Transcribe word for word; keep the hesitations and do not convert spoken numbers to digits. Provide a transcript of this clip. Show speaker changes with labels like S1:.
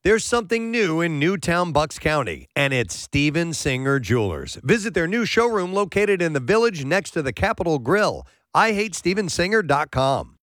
S1: There's something new in Newtown, Bucks County, and it's Steven Singer Jewelers. Visit their new showroom located in the Village next to the Capitol Grill. I hate steven singer dot com.